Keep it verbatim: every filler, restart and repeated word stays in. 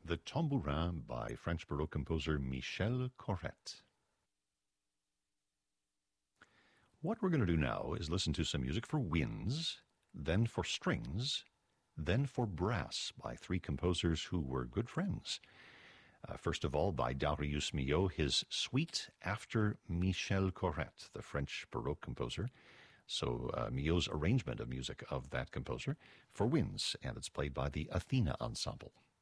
The Tambourin by French Baroque composer Michel Corrette. What we're going to do now is listen to some music for winds, then for strings, then for brass by three composers who were good friends. Uh, first of all, by Darius Milhaud, his Suite after Michel Corrette, the French Baroque composer. So uh, Milhaud's arrangement of music of that composer for winds, and it's played by the Athena Ensemble.